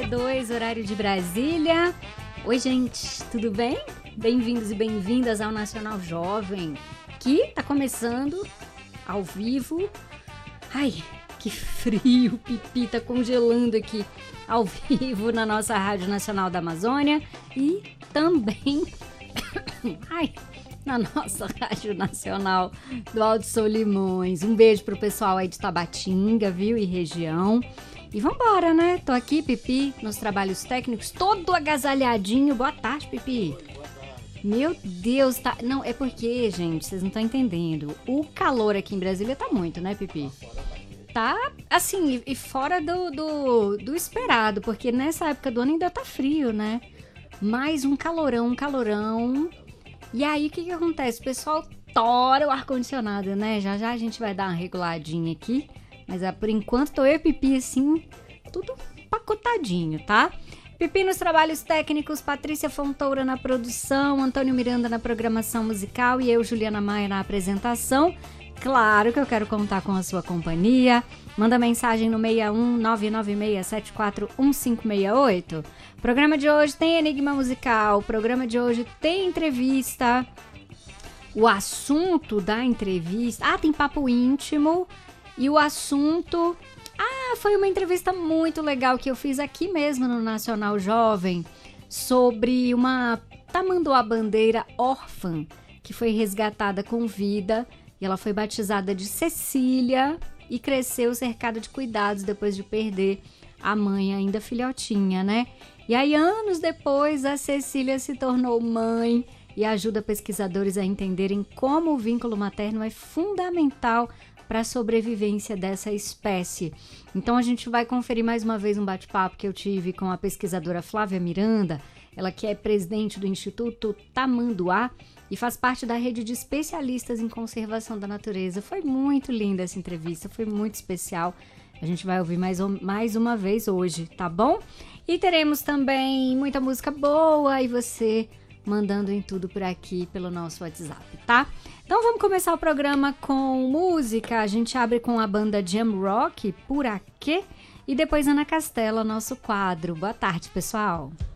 2, horário de Brasília. Oi, gente, tudo bem? Bem-vindos e bem-vindas ao Nacional Jovem, que tá começando ao vivo. Ai, que frio, Pipi tá congelando aqui ao vivo na nossa Rádio Nacional da Amazônia e também na nossa Rádio Nacional do Alto Solimões. Um beijo pro pessoal aí de Tabatinga, viu, e região. E vambora, né? Tô aqui, Pipi, nos trabalhos técnicos, todo agasalhadinho. Boa tarde, Pipi. Meu Deus, tá... Não, é porque, gente, vocês não estão entendendo. O calor aqui em Brasília tá muito, né, Pipi? Tá, assim, e fora do esperado, porque nessa época do ano ainda tá frio, né? Mais um calorão. E aí, o que acontece? O pessoal tora o ar-condicionado, né? Já a gente vai dar uma reguladinha aqui. Mas por enquanto tô eu e Pipi assim, tudo pacotadinho, tá? Pipi nos trabalhos técnicos, Patrícia Fontoura na produção, Antônio Miranda na programação musical e eu, Juliana Maia, na apresentação. Claro que eu quero contar com a sua companhia. Manda mensagem no 61 996 741568. Programa de hoje tem Enigma Musical, programa de hoje tem entrevista. O assunto da entrevista... tem papo íntimo. E o assunto... foi uma entrevista muito legal que eu fiz aqui mesmo no Nacional Jovem sobre uma tamanduá-bandeira órfã que foi resgatada com vida e ela foi batizada de Cecília e cresceu cercada de cuidados depois de perder a mãe ainda filhotinha, né? E aí, anos depois, a Cecília se tornou mãe e ajuda pesquisadores a entenderem como o vínculo materno é fundamental para a sobrevivência dessa espécie. Então a gente vai conferir mais uma vez um bate-papo que eu tive com a pesquisadora Flávia Miranda, ela que é presidente do Instituto Tamanduá e faz parte da rede de especialistas em conservação da natureza. Foi muito linda essa entrevista, foi muito especial. A gente vai ouvir mais uma vez hoje, tá bom? E teremos também muita música boa e você mandando em tudo por aqui pelo nosso WhatsApp, tá? Então vamos começar o programa com música. A gente abre com a banda Jam Rock, Por Aquê? E depois Ana Castela, nosso quadro. Boa tarde, pessoal.